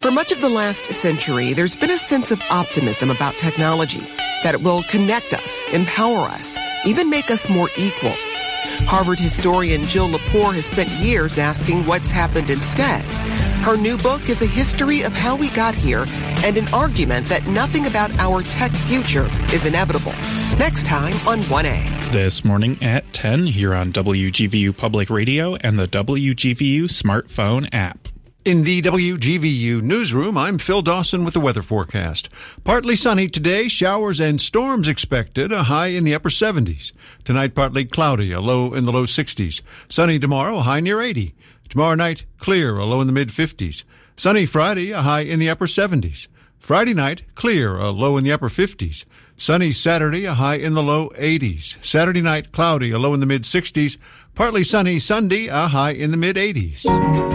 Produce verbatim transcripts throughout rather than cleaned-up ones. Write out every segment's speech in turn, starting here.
For much of the last century, there's been a sense of optimism about technology, that it will connect us, empower us, even make us more equal. Harvard historian Jill Lepore has spent years asking what's happened instead. Her new book is a history of how we got here and an argument that nothing about our tech future is inevitable. Next time on one A. This morning at ten here on W G V U Public Radio and the W G V U smartphone app. In the W G V U newsroom, I'm Phil Dawson with the weather forecast. Partly sunny today, showers and storms expected, a high in the upper seventies. Tonight, partly cloudy, a low in the low sixties. Sunny tomorrow, a high near eighty. Tomorrow night, clear, a low in the mid-fifties. Sunny Friday, a high in the upper seventies. Friday night, clear, a low in the upper fifties. Sunny Saturday, a high in the low eighties. Saturday night, cloudy, a low in the mid-sixties. Partly sunny Sunday, a high in the mid-eighties.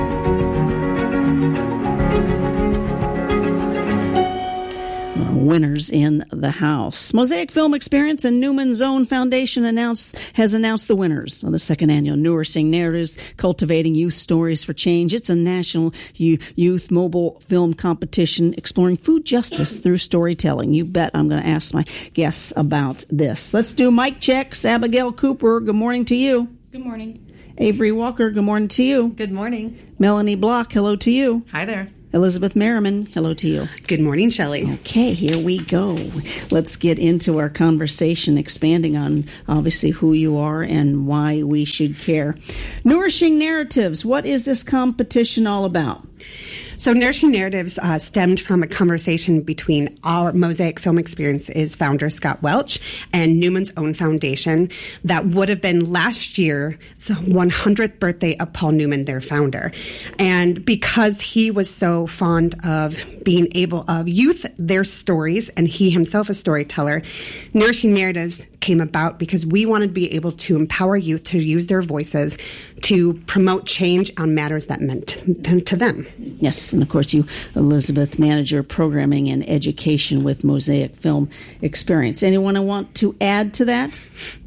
Winners in the house. Mosaic Film Experience and Newman's Own Foundation announced has announced the winners of the second annual Nourishing Narratives, Cultivating Youth Stories for Change. It's a national youth mobile film competition exploring food justice through storytelling. You bet I'm going to ask my guests about this. Let's do mic checks. Abigail Cooper, good morning to you. Good morning. Avery Walker, good morning to you. Good morning. Melanie Block, hello to you. Hi there. Elizabeth Merriman, hello to you. Good morning, Shelley. Okay, here we go. Let's get into our conversation, expanding on obviously who you are and why we should care. Nourishing Narratives, what is this competition all about? So Nourishing Narratives uh, stemmed from a conversation between our Mosaic Film Experience's founder, Scott Welch, and Newman's Own Foundation that would have been last year's one hundredth birthday of Paul Newman, their founder. And because he was so fond of being able of youth, their stories, and he himself a storyteller, Nourishing Narratives came about because we wanted to be able to empower youth to use their voices to promote change on matters that meant to, to them. Yes, and of course you, Elizabeth, manager programming and education with Mosaic Film Experience. Anyone want to add to that?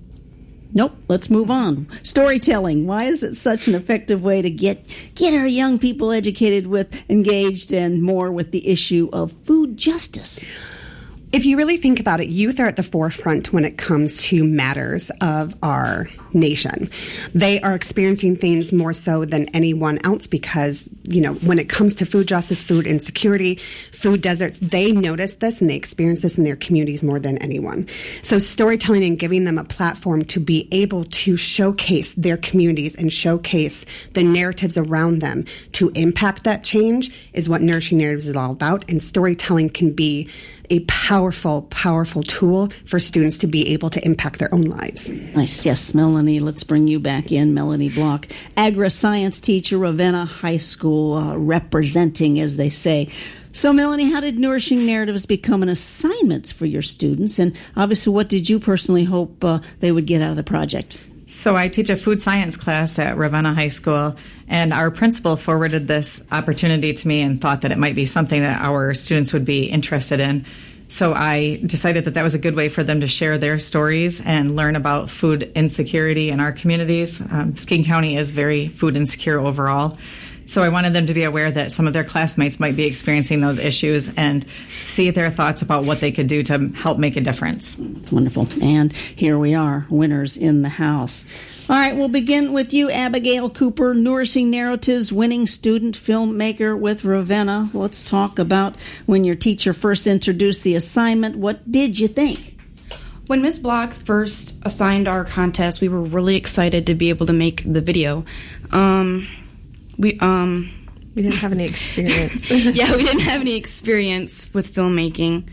Nope, let's move on. Storytelling. Why is it such an effective way to get get our young people educated with, engaged, and more with the issue of food justice? If you really think about it, youth are at the forefront when it comes to matters of our nation. They are experiencing things more so than anyone else because, you know, when it comes to food justice, food insecurity, food deserts, they notice this and they experience this in their communities more than anyone. So storytelling and giving them a platform to be able to showcase their communities and showcase the narratives around them to impact that change is what Nourishing Narratives is all about. And storytelling can be a powerful, powerful tool for students to be able to impact their own lives. Nice. Yes, Melanie, let's bring you back in. Melanie Block, agri-science teacher, Ravenna High School, uh, representing, as they say. So, Melanie, how did Nourishing Narratives become an assignment for your students? And obviously, what did you personally hope uh, they would get out of the project? So I teach a food science class at Ravenna High School, and our principal forwarded this opportunity to me and thought that it might be something that our students would be interested in. So I decided that that was a good way for them to share their stories and learn about food insecurity in our communities. Um, Muskegon County is very food insecure overall. So I wanted them to be aware that some of their classmates might be experiencing those issues and see their thoughts about what they could do to help make a difference. Wonderful. And here we are, winners in the house. All right, we'll begin with you, Abigail Cooper, Nourishing Narratives, winning student filmmaker with Ravenna. Let's talk about when your teacher first introduced the assignment. What did you think? When Miz Block first assigned our contest, we were really excited to be able to make the video. Um... We um we didn't have any experience. yeah, we didn't have any experience with filmmaking.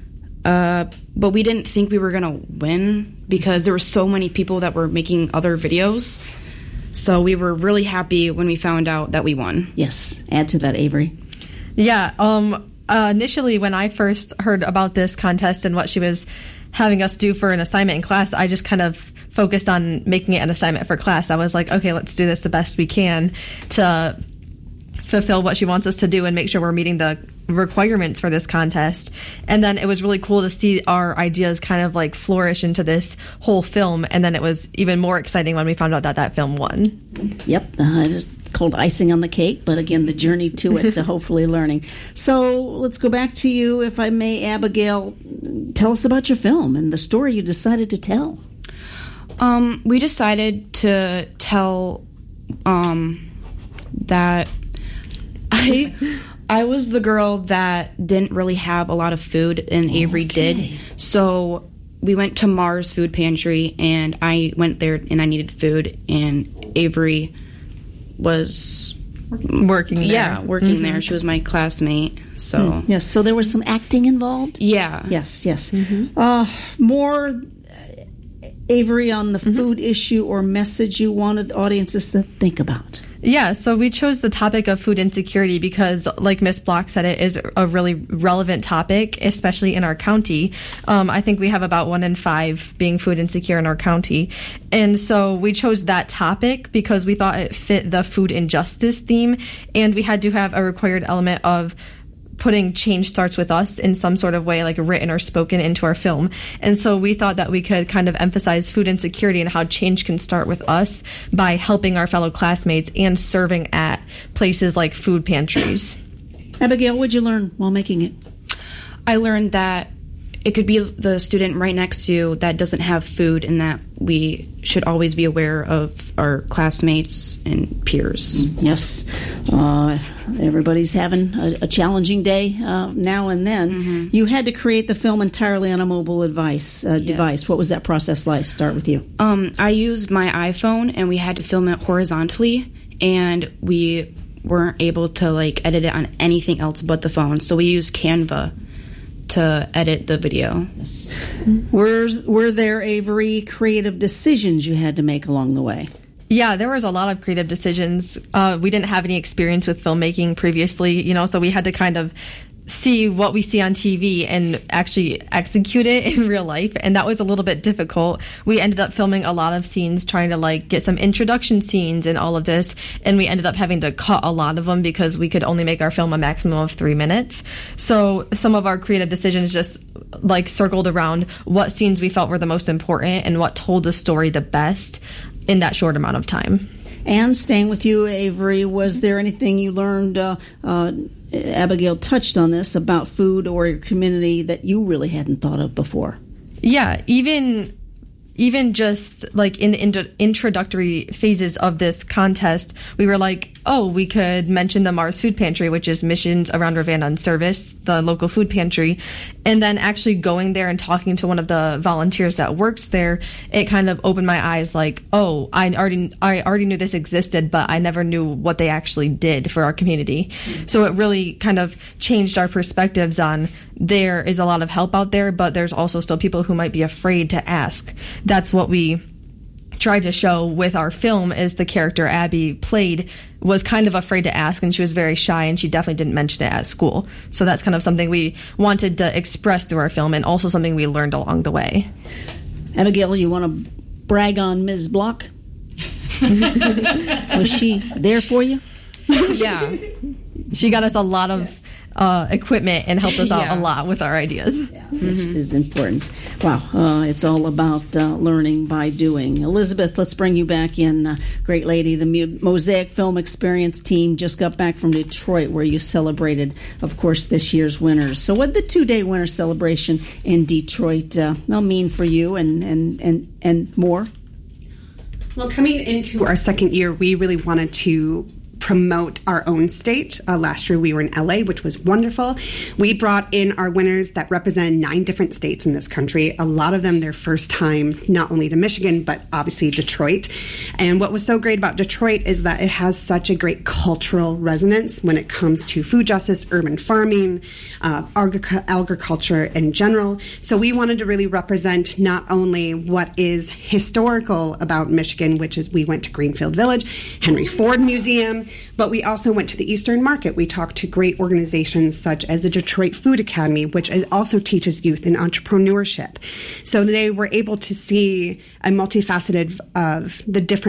Uh, but we didn't think we were going to win because there were so many people that were making other videos. So we were really happy when we found out that we won. Yes. Add to that, Avery. Yeah, um uh, initially when I first heard about this contest and what she was having us do for an assignment in class, I just kind of focused on making it an assignment for class. I was like, okay, let's do this the best we can to fulfill what she wants us to do and make sure we're meeting the requirements for this contest. And then it was really cool to see our ideas kind of like flourish into this whole film. And then it was even more exciting when we found out that that film won. Yep, uh, it's called icing on the cake, but again, the journey to it, to hopefully learning. So let's go back to you, if I may, Abigail. Tell us about your film and the story you decided to tell. Um, we decided to tell um, that I I was the girl that didn't really have a lot of food, and Avery Okay. did. So we went to Mars Food Pantry, and I went there and I needed food, and Avery was Working there. yeah working there. She was my classmate. So Yes, so there was some acting involved? yeah, Yes, yes. Uh, more, uh, Avery, on the food issue or message you wanted audiences to think about. Yeah, so we chose the topic of food insecurity because, like Miss Block said, it is a really relevant topic, especially in our county. Um, I think we have about one in five being food insecure in our county. And so we chose that topic because we thought it fit the food injustice theme, and we had to have a required element of putting change starts with us in some sort of way, like written or spoken, into our film. And so we thought that we could kind of emphasize food insecurity and how change can start with us by helping our fellow classmates and serving at places like food pantries. Abigail, what'd you learn while making it? I learned that it could be the student right next to you that doesn't have food, and that we should always be aware of our classmates and peers. Yes, uh, everybody's having a, a challenging day uh, now and then. Mm-hmm. You had to create the film entirely on a mobile advice, uh, Yes. device. What was that process like? Start with you. Um, I used my iPhone, and we had to film it horizontally, and we weren't able to like edit it on anything else but the phone. So we used Canva to edit the video. Were, were there, Avery, creative decisions you had to make along the way? Yeah, there was a lot of creative decisions. Uh, we didn't have any experience with filmmaking previously, you know, so we had to kind of see what we see on T V and actually execute it in real life, and that was a little bit difficult. We ended up filming a lot of scenes, trying to like get some introduction scenes and all of this, and we ended up having to cut a lot of them because we could only make our film a maximum of three minutes. So some of our creative decisions just like circled around what scenes we felt were the most important and what told the story the best in that short amount of time. And staying with you, Avery, was there anything you learned, uh, uh, Abigail touched on this, about food or your community that you really hadn't thought of before? Yeah, even even just like in the in- introductory phases of this contest, we were like, oh, we could mention the Mars Food Pantry, which is Missions Around Ravenna and Service, the local food pantry. And then actually going there and talking to one of the volunteers that works there, it kind of opened my eyes like, oh, I already I already knew this existed, but I never knew what they actually did for our community. Mm-hmm. So it really kind of changed our perspectives on there is a lot of help out there, but there's also still people who might be afraid to ask. That's what we tried to show with our film, is the character Abby played was kind of afraid to ask, and she was very shy, and she definitely didn't mention it at school. So that's kind of something we wanted to express through our film, and also something we learned along the way. Abigail, you want to brag on Miz Block? Was she there for you? Yeah. She got us a lot of uh, equipment and helped us out Yeah. a lot with our ideas. Yeah, which is important. Wow, uh, it's all about uh, learning by doing. Elizabeth, let's bring you back in. Uh, great lady, the Mu- Mosaic Film Experience team just got back from Detroit, where you celebrated, of course, this year's winners. So what did the two-day winner celebration in Detroit uh, well, mean for you and, and, and, and more? Well, coming into our second year, we really wanted to promote our own state. Uh, last year we were in L A, which was wonderful. We brought in our winners that represented nine different states in this country. A lot of them their first time, not only to Michigan, but obviously Detroit. And what was so great about Detroit is that it has such a great cultural resonance when it comes to food justice, urban farming, uh, agric- agriculture in general. So we wanted to really represent not only what is historical about Michigan, which is we went to Greenfield Village, Henry Ford Museum, but we also went to the Eastern Market. We talked to great organizations such as the Detroit Food Academy, which also teaches youth in entrepreneurship. So they were able to see a multifaceted of the different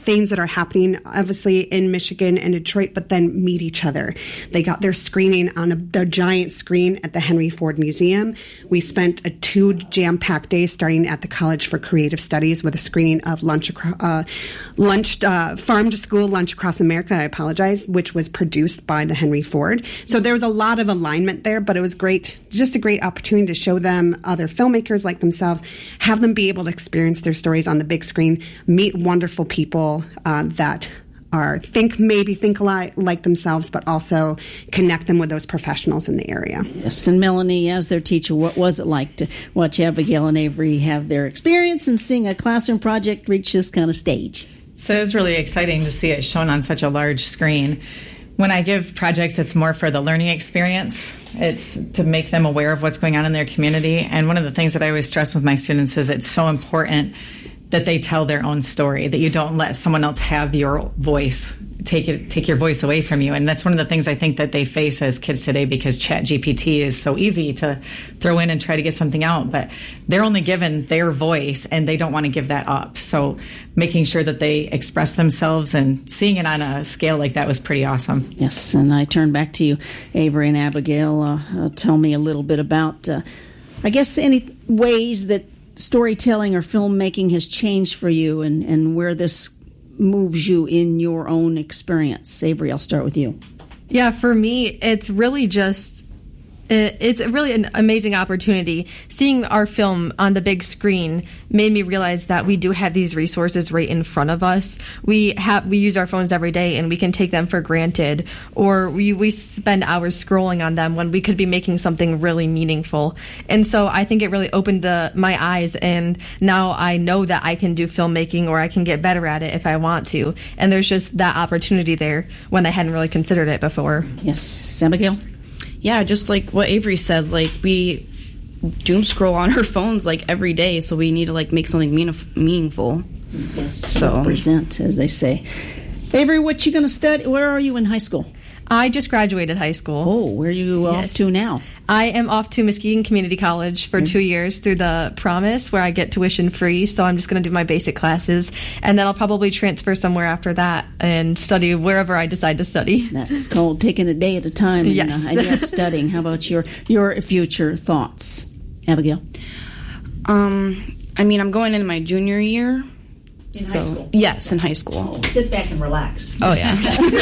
things that are happening, obviously, in Michigan and Detroit, but then meet each other. They got their screening on a, the giant screen at the Henry Ford Museum. We spent a two jam-packed days starting at the College for Creative Studies with a screening of Lunch, Acro- uh, lunch uh, Farm to School, Lunch Across America, I apologize, which was produced by the Henry Ford. So there was a lot of alignment there, but it was great, just a great opportunity to show them other filmmakers like themselves, have them be able to experience their stories on the big screen, meet wonderful people uh, that are think maybe think alike like themselves, but also connect them with those professionals in the area. Yes, and Melanie, as their teacher, what was it like to watch Abigail and Avery have their experience and seeing a classroom project reach this kind of stage? So it was really exciting to see it shown on such a large screen. When I give projects, it's more for the learning experience. It's to make them aware of what's going on in their community. And one of the things that I always stress with my students is it's so important that they tell their own story, that you don't let someone else have your voice, take it, take your voice away from you. And that's one of the things I think that they face as kids today, because Chat G P T is so easy to throw in and try to get something out, but they're only given their voice and they don't want to give that up. So making sure that they express themselves and seeing it on a scale like that was pretty awesome. Yes, and I turn back to you, Avery and Abigail. Uh, uh, tell me a little bit about, uh, I guess, any ways that storytelling or filmmaking has changed for you, and, and where this moves you in your own experience. Avery, I'll start with you. Yeah, for me, it's really just, it's really an amazing opportunity. Seeing our film on the big screen made me realize that we do have these resources right in front of us. We have we use our phones every day and we can take them for granted, or we, we spend hours scrolling on them when we could be making something really meaningful. And so I think it really opened the, my eyes, and now I know that I can do filmmaking, or I can get better at it if I want to. And there's just that opportunity there when I hadn't really considered it before. Yes, Abigail? Yeah, just like what Avery said, like we doom scroll on our phones like every day, so we need to like make something mean- meaningful. Yes, so present, as they say. Avery, what you going to study? Where are you in high school? I just graduated high school. Oh, where are you Yes. off to now? I am off to Muskegon Community College for Okay. two years through the Promise, where I get tuition free. So I'm just going to do my basic classes, and then I'll probably transfer somewhere after that and study wherever I decide to study. That's called taking a day at a time and, Yes. uh, and yet studying. How about your, your future thoughts? Abigail? Um, I mean, I'm going into my junior year. In so, high school? Yes, in high school. Oh, sit back and relax. Oh, yeah.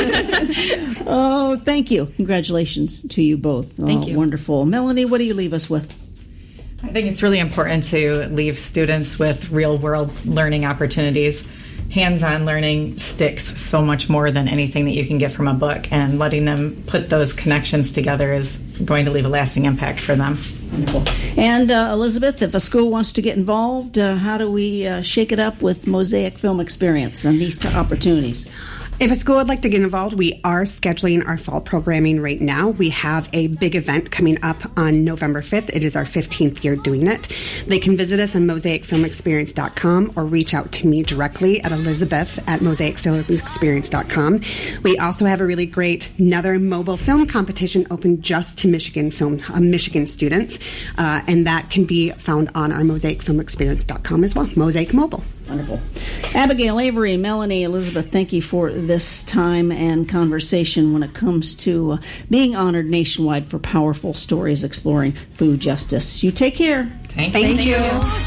Oh, thank you. Congratulations to you both. Thank oh, you. Wonderful. Melanie, what do you leave us with? I think it's really important to leave students with real-world learning opportunities. Hands-on learning sticks so much more than anything that you can get from a book, and letting them put those connections together is going to leave a lasting impact for them. Wonderful. And uh, Elizabeth, if a school wants to get involved, uh, how do we uh, shake it up with Mosaic Film Experience and these t- opportunities? If a school would like to get involved, we are scheduling our fall programming right now. We have a big event coming up on November fifth. It is our fifteenth year doing it. They can visit us on mosaic film experience dot com or reach out to me directly at Elizabeth at mosaic film experience dot com. We also have a really great another mobile film competition open just to Michigan film uh, Michigan students, uh, and that can be found on our mosaic film experience dot com as well. Mosaic Mobile. Wonderful. Abigail, Avery, Melanie, Elizabeth, thank you for this time and conversation when it comes to uh, being honored nationwide for powerful stories exploring food justice. You take care. Thank, Thank you. you.